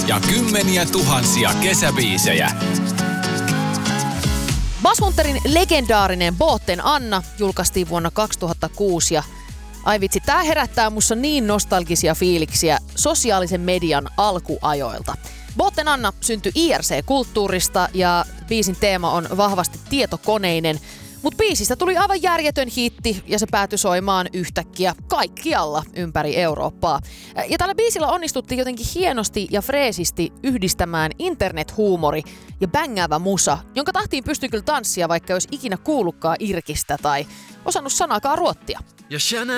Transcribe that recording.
ja kymmeniä tuhansia kesäbiisejä. Basshunterin legendaarinen Båten Anna julkaistiin vuonna 2006 ja ai vitsi, tää herättää mussa niin nostalgisia fiiliksiä sosiaalisen median alkuajoilta. Båten Anna syntyi IRC-kulttuurista ja biisin teema on vahvasti tietokoneinen, mutta biisistä tuli aivan järjetön hitti ja se päätyi soimaan yhtäkkiä kaikkialla ympäri Eurooppaa. Ja tällä biisillä onnistuttiin jotenkin hienosti ja freesisti yhdistämään internethuumori ja bängäävä musa, jonka tahtiin pystyi kyllä tanssia, vaikka ei olisi ikinä kuullutkaan irkistä tai osannut sanaakaan ruottia.